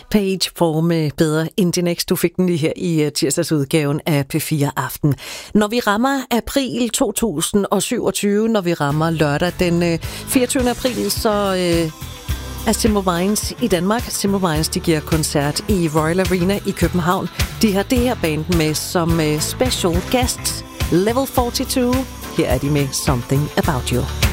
Page får med bedre Indinex. Du fik den lige her i tirsdagsudgaven af P4 Aften. Når vi rammer april 2027, når vi rammer lørdag den 24. april, så er Simple Minds i Danmark. Simple Minds, de giver koncert i Royal Arena i København. De har det her band med som special guest, Level 42. Her er de med Something About You.